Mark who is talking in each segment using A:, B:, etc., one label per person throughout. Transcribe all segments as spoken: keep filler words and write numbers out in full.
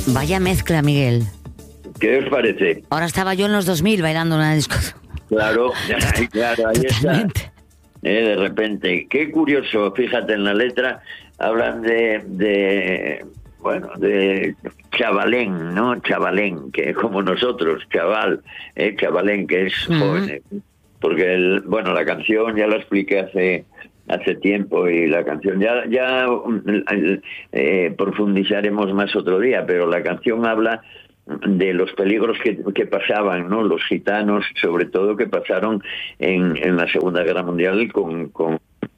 A: Vaya mezcla, Miguel.
B: ¿Qué os parece?
A: Ahora estaba yo en los dos mil bailando en una disco.
B: Claro, claro, ahí
A: Totalmente.
B: está. Eh, de repente, qué curioso, fíjate en la letra, hablan de, de bueno, de chavalén, ¿no? Chavalén, que es como nosotros, chaval, eh, chavalén, que es
A: Uh-huh.
B: joven. eh. Porque, el, bueno, la canción ya la expliqué hace hace tiempo y la canción ya ya eh, profundizaremos más otro día, pero la canción habla de los peligros que, que pasaban, ¿no? Los gitanos, sobre todo, que pasaron en, en la Segunda Guerra Mundial con, con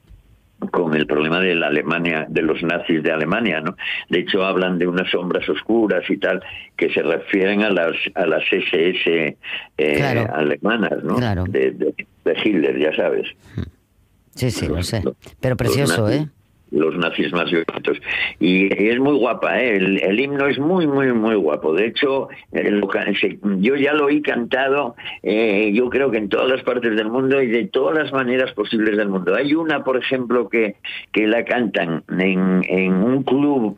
B: con el problema de la Alemania, de los nazis de Alemania, ¿no? De hecho, hablan de unas sombras oscuras y tal, que se refieren a las a las ese ese eh,
A: Claro.
B: alemanas, ¿no?
A: Claro.
B: De, de, de Hitler, ya sabes.
A: Sí, sí,
B: Los-
A: lo sé.
B: los-
A: Pero precioso,
B: los nazis,
A: ¿eh?
B: Los nazis más violentos. Y, y es muy guapa, ¿eh? El, el himno es muy, muy, muy guapo. De hecho, eh, lo ca- se- yo ya lo he cantado, eh, yo creo que en todas las partes del mundo y de todas las maneras posibles del mundo. Hay una, por ejemplo, que, que la cantan en, en un club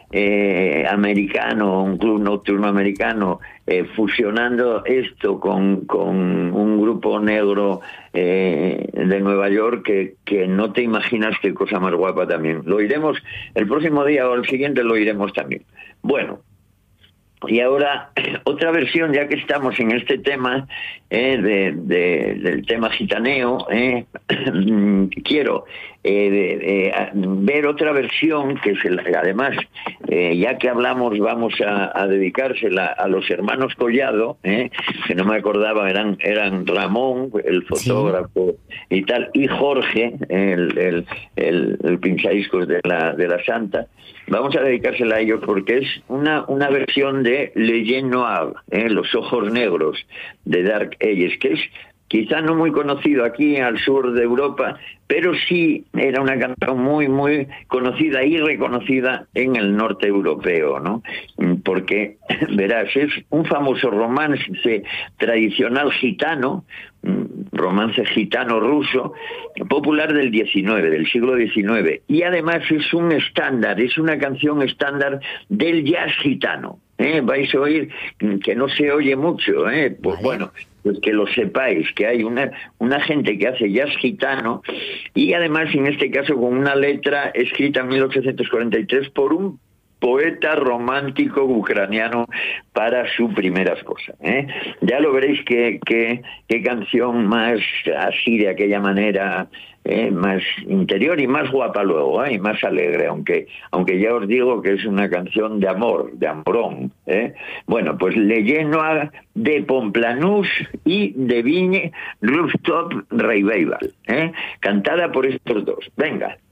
B: eh, americano, un club nocturno americano, eh, fusionando esto con, con un grupo negro eh, de Nueva York que, que no te imaginas qué cosa más guapa también. Lo iremos el próximo día o el siguiente, lo iremos también. Bueno, y ahora otra versión, ya que estamos en este tema eh, de, de- del tema gitaneo, eh, quiero eh, de- de- a- ver otra versión que se, la- además, eh, ya que hablamos, vamos a, a dedicársela a los hermanos Collado, eh, que no me acordaba, eran eran Ramón, el fotógrafo y tal, y Jorge, el, el, el, el pinchadiscos de la, de la Santa. Vamos a dedicársela a ellos porque es una, una versión de Le Jeune Noir, eh, Los Ojos Negros, de Dark Ages, que es quizá no muy conocido aquí al sur de Europa, pero sí era una canción muy, muy conocida y reconocida en el norte europeo, ¿no? Porque, verás, es un famoso romance tradicional gitano, romance gitano ruso, popular del diecinueve, del siglo diecinueve, y además es un estándar, es una canción estándar del jazz gitano. ¿Eh? Vais a oír que no se oye mucho, ¿eh? Pues
A: Vale.
B: bueno, pues que lo sepáis, que hay una, una gente que hace jazz gitano y además en este caso con una letra escrita en mil ochocientos cuarenta y tres por un poeta romántico ucraniano para su primera esposa, ¿eh? Ya lo veréis que, que, qué canción más así de aquella manera, ¿eh? Más interior y más guapa luego, ¿eh? Y más alegre, aunque aunque ya os digo que es una canción de amor, de amorón, ¿eh? Bueno, pues Le Jeune Noir de Pomplanús y de Vigne Rooftop Revival, ¿eh? Cantada por estos dos. Venga.